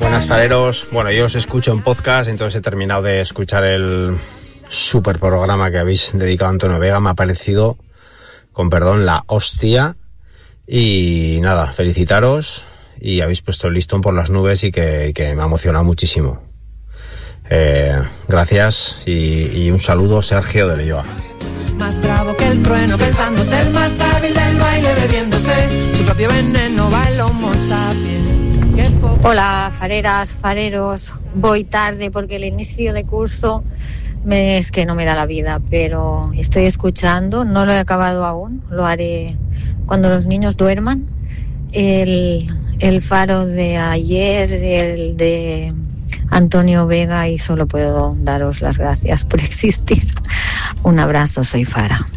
Buenas, fareros. Bueno, yo os escucho en podcast, entonces he terminado de escuchar el super programa que habéis dedicado a Antonio Vega. Me ha parecido, con perdón, la hostia. Y nada, felicitaros, y habéis puesto el listón por las nubes y que me ha emocionado muchísimo. Gracias y un saludo, Sergio de Leyoa. Más bravo que el trueno, pensando ser más hábil del baile, bebiéndose su propio veneno, va el homo sapiens. Hola, fareras, fareros. Voy tarde porque el inicio de curso es que no me da la vida, pero estoy escuchando, no lo he acabado aún, lo haré cuando los niños duerman. El faro de ayer, el de Antonio Vega, y solo puedo daros las gracias por existir. Un abrazo, soy Fara.